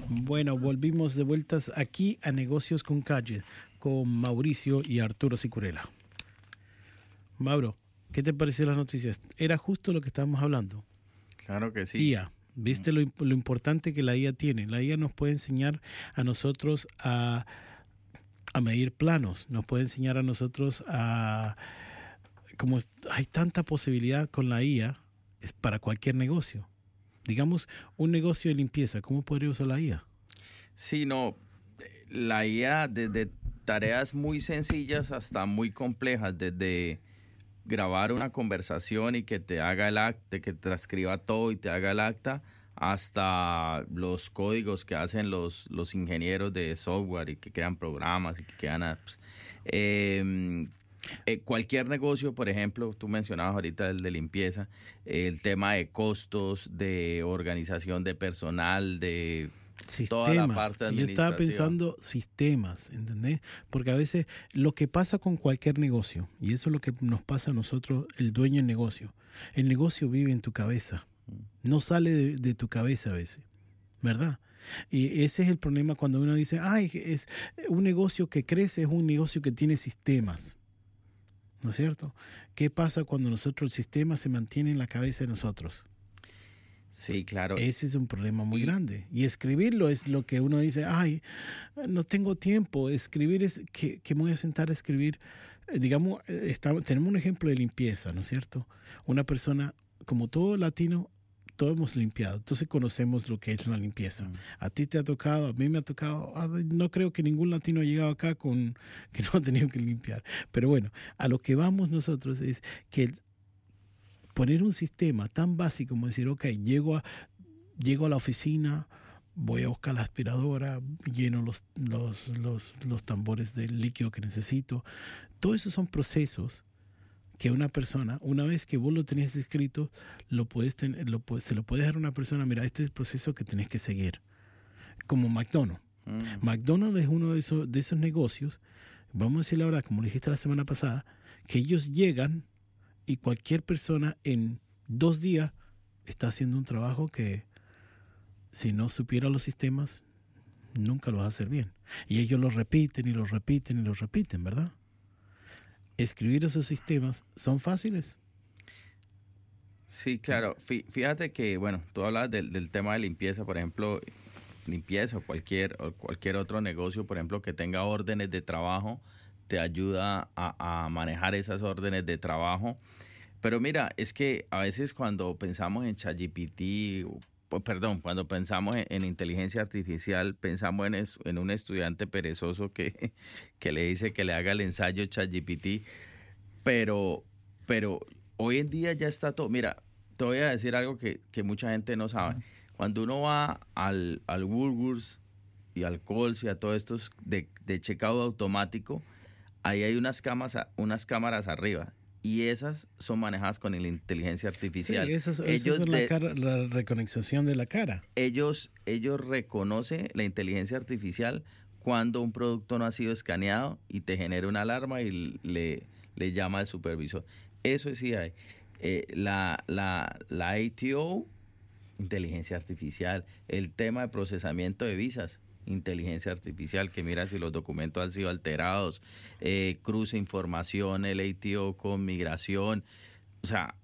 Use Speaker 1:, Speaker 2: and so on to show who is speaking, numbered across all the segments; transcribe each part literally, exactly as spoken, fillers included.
Speaker 1: Bueno, volvimos de vueltas aquí a Negocios con Calle con Mauricio y Arturo Sicurela. Mauro, ¿qué te pareció las noticias? Era justo lo que estábamos hablando.
Speaker 2: Claro que sí.
Speaker 1: I A, ¿viste lo, lo importante que la I A tiene? La I A nos puede enseñar a nosotros a, a medir planos, nos puede enseñar a nosotros a... Como hay tanta posibilidad con la I A, es para cualquier negocio. Digamos, un negocio de limpieza, ¿cómo podría usar la I A?
Speaker 2: Sí, no, la I A desde tareas muy sencillas hasta muy complejas, desde grabar una conversación y que te haga el acta, que transcriba todo y te haga el acta, hasta los códigos que hacen los, los ingenieros de software y que crean programas y que crean apps. Eh, Eh, cualquier negocio, por ejemplo, tú mencionabas ahorita el de limpieza, eh, el tema de costos, de organización de personal, de
Speaker 1: sistemas.
Speaker 2: Toda la parte administrativa.
Speaker 1: Yo estaba pensando sistemas, ¿entendés? Porque a veces lo que pasa con cualquier negocio, y eso es lo que nos pasa a nosotros, el dueño del negocio, el negocio vive en tu cabeza, no sale de, de tu cabeza a veces, ¿verdad? Y ese es el problema cuando uno dice, ay, es un negocio que crece, es un negocio que tiene sistemas. ¿No es cierto? ¿Qué pasa cuando nosotros, el sistema se mantiene en la cabeza de nosotros?
Speaker 2: Sí, claro.
Speaker 1: Ese es un problema muy y, grande. Y escribirlo es lo que uno dice, ay, no tengo tiempo. Escribir es que, que me voy a sentar a escribir. Digamos, está, tenemos un ejemplo de limpieza, ¿no es cierto? Una persona, como todo latino, todos hemos limpiado, entonces conocemos lo que es la limpieza. Mm. A ti te ha tocado, a mí me ha tocado, no creo que ningún latino ha llegado acá con que no ha tenido que limpiar. Pero bueno, a lo que vamos nosotros es que poner un sistema tan básico como decir, ok, llego a, llego a la oficina, voy a buscar la aspiradora, lleno los, los, los, los tambores del líquido que necesito. Todos esos son procesos que una persona, una vez que vos lo tenés escrito, lo puedes tener, lo, se lo puedes dar a una persona, mira, este es el proceso que tenés que seguir. Como McDonald's. Mm. McDonald's es uno de esos, de esos negocios, vamos a decir la verdad, como lo dijiste la semana pasada, que ellos llegan y cualquier persona en dos días está haciendo un trabajo que si no supiera los sistemas, nunca lo va a hacer bien. Y ellos lo repiten y lo repiten y lo repiten, ¿verdad? Escribir esos sistemas son fáciles.
Speaker 2: Sí, claro. Fíjate que, bueno, tú hablas del, del tema de limpieza, por ejemplo, limpieza o cualquier, o cualquier otro negocio, por ejemplo, que tenga órdenes de trabajo, te ayuda a, a manejar esas órdenes de trabajo. Pero mira, es que a veces cuando pensamos en ChatGPT, perdón, cuando pensamos en, en inteligencia artificial, pensamos en, es, en un estudiante perezoso que, que le dice que le haga el ensayo ChatGPT, pero, pero hoy en día ya está todo. Mira, te voy a decir algo que, que mucha gente no sabe. Cuando uno va al, al Woolworths y al Coles y a todos estos de, de checkout automático, ahí hay unas cámaras, unas cámaras arriba. Y esas son manejadas con la inteligencia artificial.
Speaker 1: Sí, esas, ellos esas son la, cara, la reconexión de la cara.
Speaker 2: Ellos, ellos reconocen la inteligencia artificial cuando un producto no ha sido escaneado y te genera una alarma y le, le llama al supervisor. Eso sí hay. Eh, la, la, la A T O, inteligencia artificial. El tema de procesamiento de visas, inteligencia artificial, que mira si los documentos han sido alterados, eh, cruza información, el A T O con migración. O sea,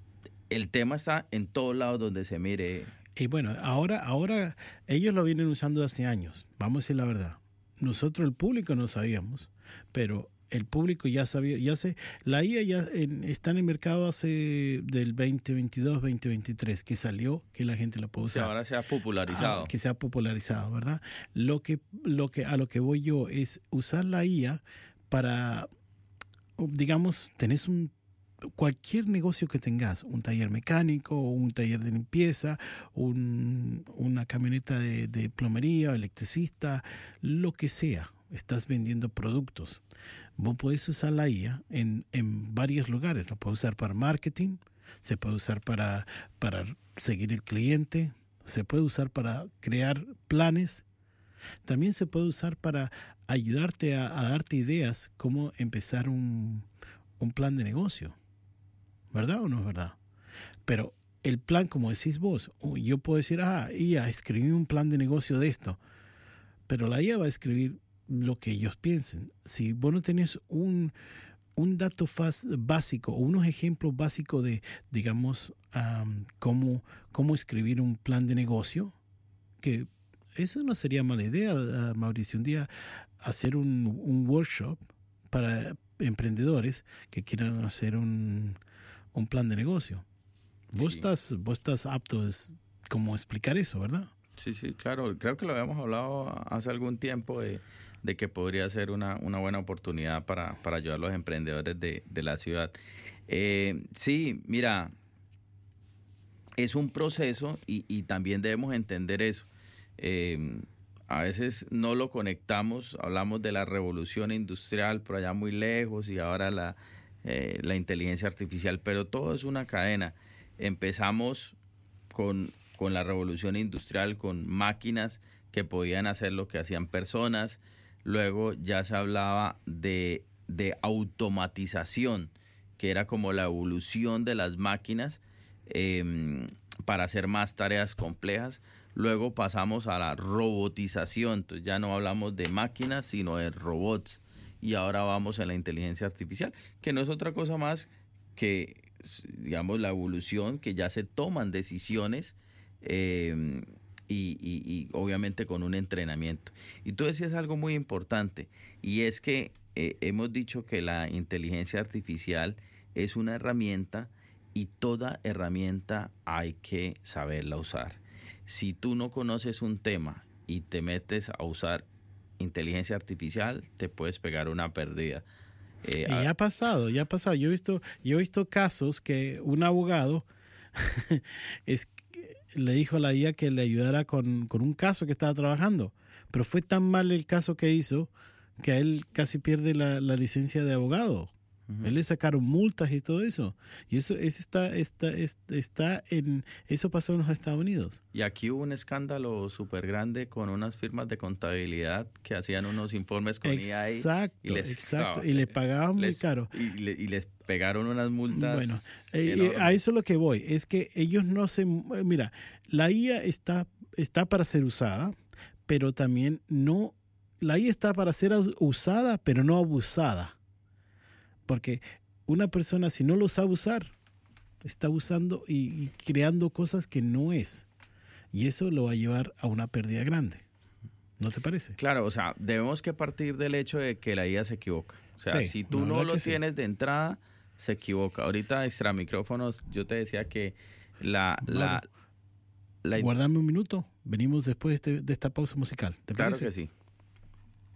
Speaker 2: el tema está en todos lados donde se mire.
Speaker 1: Y bueno, ahora, ahora ellos lo vienen usando hace años, vamos a decir la verdad. Nosotros, el público, no sabíamos, pero el público ya sabía, ya sé, la I A ya en, está en el mercado hace del veinte veintidós, veinte veintitrés, que salió, que la gente lo puede usar.
Speaker 2: Que ahora se ha popularizado.
Speaker 1: Ah, que se ha popularizado, ¿verdad? Lo que, lo que, a lo que voy yo es usar la I A para, digamos, tenés un cualquier negocio que tengas, un taller mecánico, un taller de limpieza, un, una camioneta de, de plomería, electricista, lo que sea, estás vendiendo productos. Vos podés usar la I A en, en varios lugares. Lo puedes usar para marketing, se puede usar para, para seguir el cliente, se puede usar para crear planes, también se puede usar para ayudarte a, a darte ideas cómo empezar un, un plan de negocio. ¿Verdad o no es verdad? Pero el plan, como decís vos, yo puedo decir, ah, I A, escribí un plan de negocio de esto, pero la I A va a escribir lo que ellos piensen. Si vos no tenés un, un dato faz, básico o unos ejemplos básicos de, digamos, um, cómo, cómo escribir un plan de negocio, que eso no sería mala idea, uh, Mauricio, un día hacer un, un workshop para emprendedores que quieran hacer un, un plan de negocio. Vos, sí. estás, vos estás apto a cómo explicar eso, ¿verdad?
Speaker 2: Sí, sí, claro. Creo que lo habíamos hablado hace algún tiempo de, de que podría ser una, una buena oportunidad para, para ayudar a los emprendedores de, de la ciudad. Eh, sí, mira, es un proceso y, y también debemos entender eso. Eh, a veces no lo conectamos, hablamos de la revolución industrial por allá muy lejos y ahora la, eh, la inteligencia artificial, pero todo es una cadena. Empezamos con... con la revolución industrial, con máquinas que podían hacer lo que hacían personas. Luego ya se hablaba de, de automatización, que era como la evolución de las máquinas eh, para hacer más tareas complejas. Luego pasamos a la robotización, entonces ya no hablamos de máquinas, sino de robots. Y ahora vamos a la inteligencia artificial, que no es otra cosa más que, digamos, la evolución, que ya se toman decisiones Eh, y, y, y obviamente con un entrenamiento. Y tú decías algo muy importante, y es que eh, hemos dicho que la inteligencia artificial es una herramienta y toda herramienta hay que saberla usar. Si tú no conoces un tema y te metes a usar inteligencia artificial, te puedes pegar una pérdida.
Speaker 1: Eh, y ya ha pasado, ya ha pasado. Yo he visto, yo he visto casos que un abogado es le dijo a la I A que le ayudara con, con un caso que estaba trabajando, pero fue tan mal el caso que hizo que a él casi pierde la, la licencia de abogado. Uh-huh. Él le sacaron multas y todo eso. Y eso, eso está, está, está en, eso pasó en los Estados Unidos.
Speaker 2: Y aquí hubo un escándalo súper grande con unas firmas de contabilidad que hacían unos informes con
Speaker 1: exacto,
Speaker 2: I A. Y les,
Speaker 1: exacto, y les pagaban
Speaker 2: les,
Speaker 1: muy caro.
Speaker 2: Y, le, y les pegaron unas multas.
Speaker 1: Bueno, eh, a eso es lo que voy. Es que ellos no se... Mira, la I A está, está para ser usada, pero también no... La I A está para ser usada, pero no abusada. Porque una persona, si no lo sabe usar, está usando y, y creando cosas que no es. Y eso lo va a llevar a una pérdida grande. ¿No te parece?
Speaker 2: Claro, o sea, debemos que partir del hecho de que la I A se equivoca. O sea, sí, si tú no lo tienes sí. de entrada, se equivoca. Ahorita, extra micrófonos, yo te decía que la...
Speaker 1: Claro.
Speaker 2: la, la...
Speaker 1: Guardame un minuto. Venimos después de, este, de esta pausa musical. ¿Te
Speaker 2: claro
Speaker 1: parece?
Speaker 2: que sí.